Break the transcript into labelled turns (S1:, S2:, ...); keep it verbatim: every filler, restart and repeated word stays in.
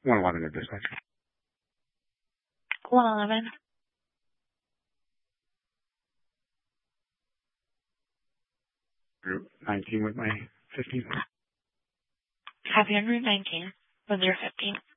S1: one eleven at dispatch.
S2: one eleven.
S1: Route nineteen with my fifteen.
S2: Copy on Route nineteen with your fifteen.